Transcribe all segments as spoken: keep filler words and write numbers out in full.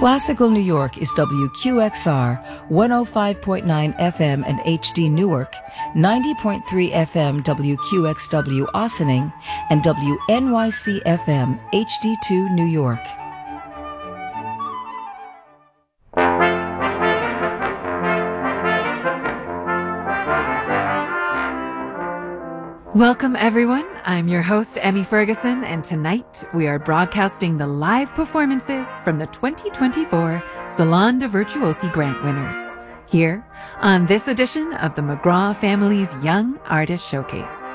Classical New York is W Q X R, one oh five point nine F M and H D Newark, ninety point three F M W Q X W Ossining, and W N Y C F M H D two New York. Welcome, everyone. I'm your host, Emmy Ferguson, and tonight we are broadcasting the live performances from the twenty twenty-four Salon de Virtuosi Grant winners, here on this edition of the McGraw Family's Young Artist Showcase.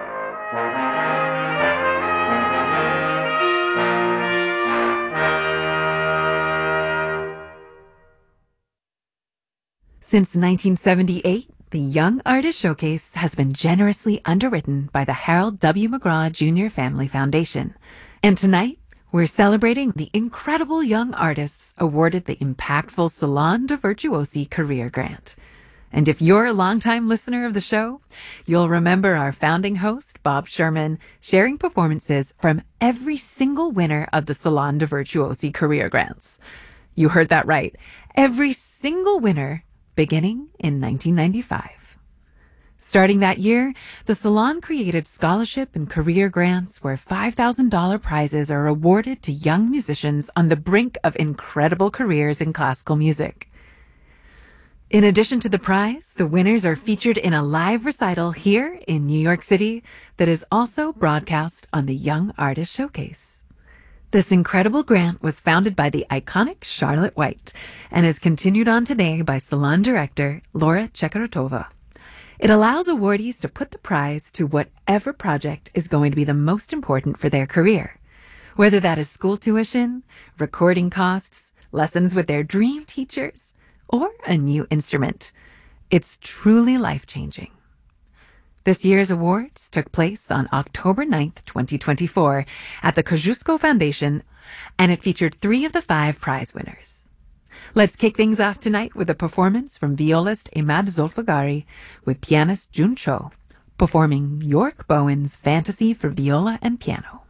Since nineteen seventy-eight, the Young Artist Showcase has been generously underwritten by the Harold W. McGraw Junior Family Foundation. And tonight, we're celebrating the incredible young artists awarded the impactful Salon de Virtuosi Career Grant. And if you're a longtime listener of the show, you'll remember our founding host, Bob Sherman, sharing performances from every single winner of the Salon de Virtuosi Career Grants. You heard that right. Every single winner beginning in nineteen ninety-five. Starting that year, the Salon created scholarship and career grants where five thousand dollars prizes are awarded to young musicians on the brink of incredible careers in classical music. In addition to the prize, the winners are featured in a live recital here in New York City that is also broadcast on the Young Artist Showcase. This incredible grant was founded by the iconic Charlotte White and is continued on today by Salon director Laura Chekaratova. It allows awardees to put the prize to whatever project is going to be the most important for their career, whether that is school tuition, recording costs, lessons with their dream teachers, or a new instrument. It's truly life-changing. This year's awards took place on October ninth, twenty twenty-four at the Kosciuszko Foundation, and it featured three of the five prize winners. Let's kick things off tonight with a performance from violist Emad Zolfagari with pianist Jun Cho, performing York Bowen's Fantasy for Viola and Piano.